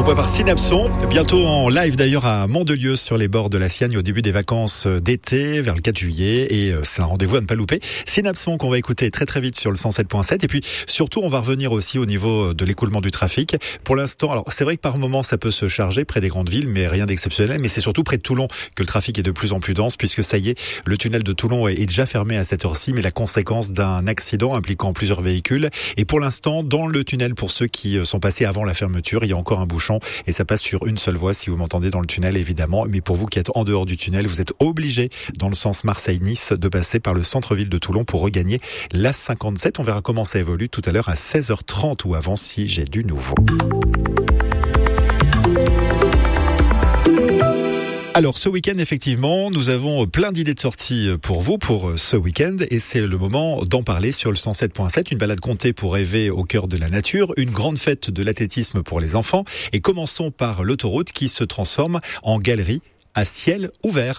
On va voir Synapson, bientôt en live d'ailleurs à Mandelieu sur les bords de la Siagne au début des vacances d'été vers le 4 juillet et c'est un rendez-vous à ne pas louper. Synapson qu'on va écouter très très vite sur le 107.7 et puis surtout on va revenir aussi au niveau de l'écoulement du trafic. Pour l'instant, alors c'est vrai que par moment ça peut se charger près des grandes villes mais rien d'exceptionnel, mais c'est surtout près de Toulon que le trafic est de plus en plus dense puisque ça y est, le tunnel de Toulon est déjà fermé à cette heure-ci mais la conséquence d'un accident impliquant plusieurs véhicules et pour l'instant dans le tunnel pour ceux qui sont passés avant la fermeture, il y a encore un bouchon et ça passe sur une seule voie si vous m'entendez dans le tunnel évidemment, mais pour vous qui êtes en dehors du tunnel, vous êtes obligé dans le sens Marseille-Nice de passer par le centre-ville de Toulon pour regagner la 57. On verra comment ça évolue tout à l'heure à 16h30 ou avant si j'ai du nouveau. Alors ce week-end effectivement, nous avons plein d'idées de sortie pour vous pour ce week-end et c'est le moment d'en parler sur le 107.7. Une balade comptée pour rêver au cœur de la nature, une grande fête de l'athlétisme pour les enfants et commençons par l'autoroute qui se transforme en galerie à ciel ouvert.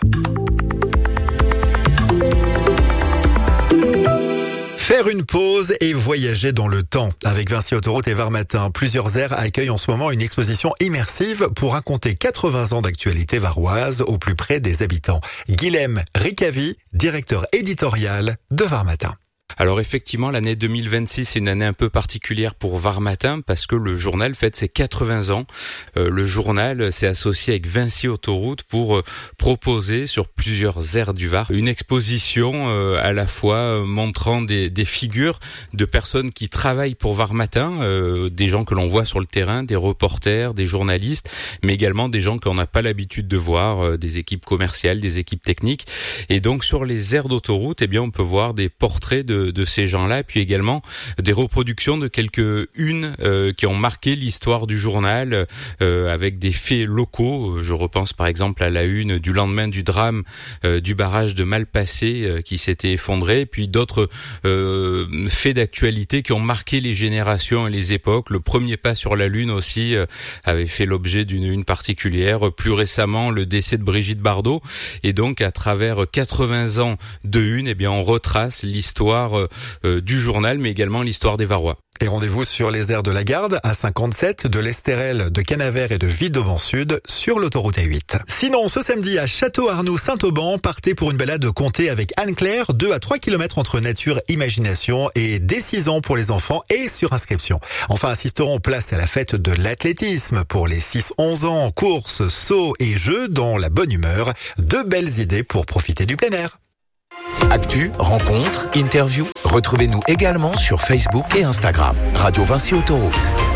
Faire une pause et voyager dans le temps. Avec Vinci Autoroute et Varmatin, plusieurs aires accueillent en ce moment une exposition immersive pour raconter 80 ans d'actualité varoise au plus près des habitants. Guilhem Ricavi, directeur éditorial de Varmatin. Alors effectivement, l'année 2026 est une année un peu particulière pour Varmatin parce que le journal fête ses 80 ans. Le journal s'est associé avec Vinci Autoroute pour proposer sur plusieurs aires du Var une exposition à la fois montrant des figures de personnes qui travaillent pour Varmatin, des gens que l'on voit sur le terrain, des reporters, des journalistes, mais également des gens qu'on n'a pas l'habitude de voir, des équipes commerciales, des équipes techniques. Et donc sur les aires d'autoroute, eh bien on peut voir des portraits de ces gens-là, puis également des reproductions de quelques-unes qui ont marqué l'histoire du journal avec des faits locaux. Je repense par exemple à la une du lendemain du drame du barrage de Malpasset qui s'était effondré, puis d'autres faits d'actualité qui ont marqué les générations et les époques. Le premier pas sur la Lune aussi avait fait l'objet d'une une particulière. Plus récemment, le décès de Brigitte Bardot. Et donc, à travers 80 ans de une, eh bien, on retrace l'histoire du journal, mais également l'histoire des Varois. Et rendez-vous sur les aires de la Garde, A57, de l'Estérel, de Canavert et de Ville-d'Auban-Sud sur l'autoroute A8. Sinon, ce samedi à Château-Arnoux-Saint-Auban, partez pour une balade comptée avec Anne-Claire, 2 à 3 km entre nature, imagination et dès 6 ans pour les enfants et sur inscription. Enfin, assisteront place à la fête de l'athlétisme pour les 6-11 ans, courses, sauts et jeux dans la bonne humeur. 2 belles idées pour profiter du plein air. Actu, rencontres, interviews. Retrouvez-nous également sur Facebook et Instagram. Radio Vinci Autoroute.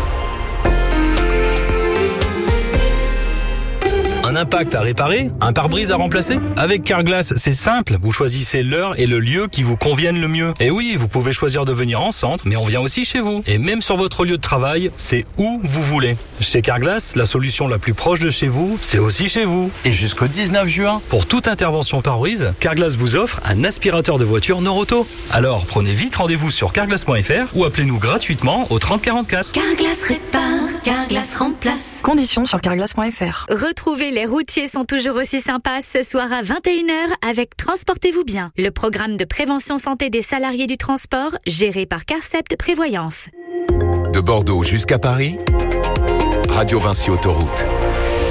Un impact à réparer? Un pare-brise à remplacer? Avec Carglass, c'est simple. Vous choisissez l'heure et le lieu qui vous conviennent le mieux. Et oui, vous pouvez choisir de venir en centre, mais on vient aussi chez vous. Et même sur votre lieu de travail, c'est où vous voulez. Chez Carglass, la solution la plus proche de chez vous, c'est aussi chez vous. Et jusqu'au 19 juin, pour toute intervention pare-brise, Carglass vous offre un aspirateur de voiture Noroto. Alors, prenez vite rendez-vous sur carglass.fr ou appelez-nous gratuitement au 30 44. Carglass répare, Carglass remplace. Conditions sur carglass.fr. Retrouvez les routiers sont toujours aussi sympas ce soir à 21h avec Transportez-vous bien, le programme de prévention santé des salariés du transport géré par Carcept Prévoyance. De Bordeaux jusqu'à Paris, Radio Vinci Autoroute.